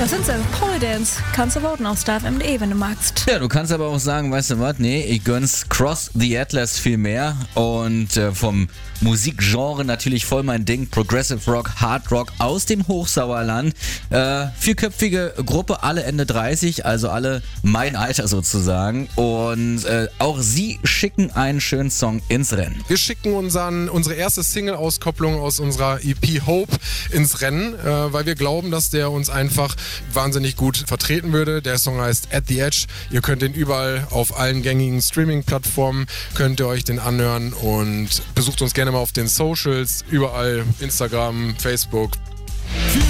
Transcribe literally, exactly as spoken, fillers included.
Das sind sie, Polydance. Kannst du voten auf Star F M punkt de, wenn du magst. Ja, du kannst aber auch sagen, weißt du was, nee, ich gönn's Cross the Atlas viel mehr und äh, vom Musikgenre natürlich voll mein Ding, Progressive Rock, Hard Rock aus dem Hochsauerland. Äh, vierköpfige Gruppe, alle Ende dreißig, also alle mein Alter sozusagen und äh, auch sie schicken einen schönen Song ins Rennen. Wir schicken unseren, unsere erste Single-Auskopplung aus unserer E P Hope ins Rennen, äh, weil wir glauben, dass der uns einfach wahnsinnig gut vertreten würde. Der Song heißt At the Edge. Ihr könnt den überall auf allen gängigen Streaming-Plattformen, könnt ihr euch den anhören und besucht uns gerne mal auf den Socials, überall Instagram, Facebook.